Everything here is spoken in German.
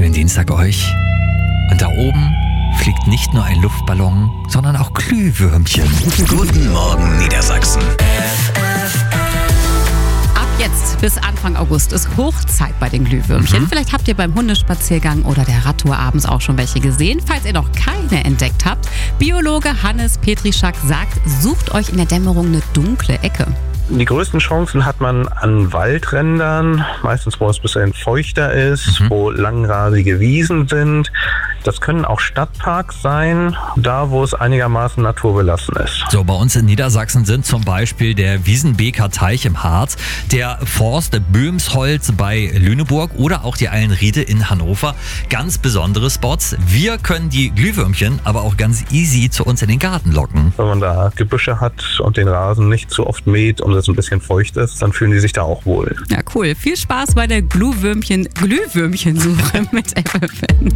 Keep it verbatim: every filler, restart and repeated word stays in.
wunderschönen Dienstag euch. Und da oben fliegt nicht nur ein Luftballon, sondern auch Glühwürmchen. Guten Morgen Niedersachsen. Ab jetzt bis Anfang August ist Hochzeit bei den Glühwürmchen. Mhm. Vielleicht habt ihr beim Hundespaziergang oder der Radtour abends auch schon welche gesehen. Falls ihr noch keine entdeckt habt, Biologe Hannes Petrischak sagt, sucht euch in der Dämmerung eine dunkle Ecke. Die größten Chancen hat man an Waldrändern, meistens wo es ein bisschen feuchter ist, Mhm. wo langrasige Wiesen sind. Das können auch Stadtparks sein, da wo es einigermaßen naturbelassen ist. So, bei uns in Niedersachsen sind zum Beispiel der Wiesenbeker Teich im Harz, der Forst Böhmsholz bei Lüneburg oder auch die Eilenriede in Hannover. Ganz besondere Spots. Wir können die Glühwürmchen aber auch ganz easy zu uns in den Garten locken. Wenn man da Gebüsche hat und den Rasen nicht zu oft mäht und es ein bisschen feucht ist, dann fühlen die sich da auch wohl. Ja, cool. Viel Spaß bei der Glühwürmchen, Glühwürmchensuche mit F F N.